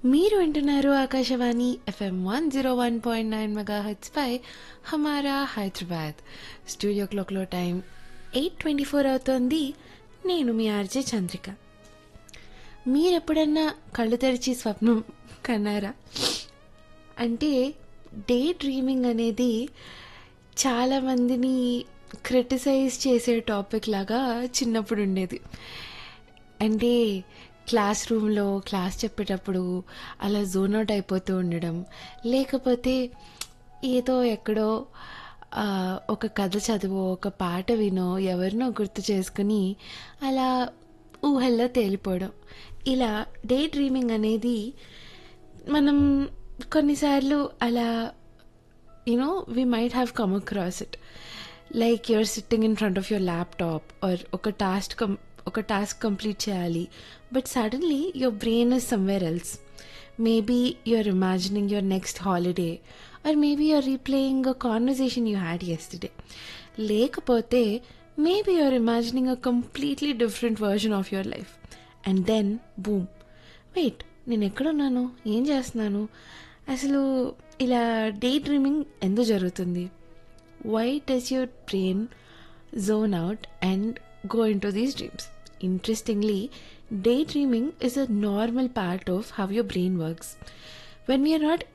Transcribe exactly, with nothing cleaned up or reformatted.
మీరు వింటున్నారు Akashvani FM one zero one point nine mega H పై హమారా Hyderabad. Studio క్లాక్లో టైం ఎయిట్ ట్వంటీ ఫోర్ అవుతోంది. నేను మీ ఆర్జే చంద్రిక. మీరెప్పుడన్నా కళ్ళు తెరిచి స్వప్నం కన్నారా? అంటే డే డ్రీమింగ్ అనేది చాలామందిని క్రిటిసైజ్ చేసే టాపిక్ లాగా చిన్నప్పుడు ఉండేది. అంటే క్లాస్ రూమ్లో క్లాస్ చెప్పేటప్పుడు అలా జోన్ అవుట్ అయిపోతూ ఉండడం, లేకపోతే ఏదో ఎక్కడో ఆ, ఒక కథ చదివో ఒక పాట వినో ఎవరినో గుర్తు చేసుకుని అలా ఊహల్లో తేలిపోవడం. ఇలా డే డ్రీమింగ్ అనేది మనం కొన్నిసార్లు అలా you know we might have come across it. Like you're sitting in front of your laptop or ఒక టాస్క్ కం ఒక టాస్క్ కంప్లీట్ చేయాలి, but suddenly your brain is somewhere else. Maybe you're imagining your next holiday, or maybe you're రీప్లేయింగ్ a conversation you had yesterday, లేకపోతే maybe you're imagining a completely different version of your life. And then boom, wait, నేను ఎక్కడున్నాను, ఏం చేస్తున్నాను, అసలు ఇలా day dreaming ఎందుకు జరుగుతుంది? Why does your brain zone out and go into these dreams? Interestingly, daydreaming is a normal part of how your brain works. When we are not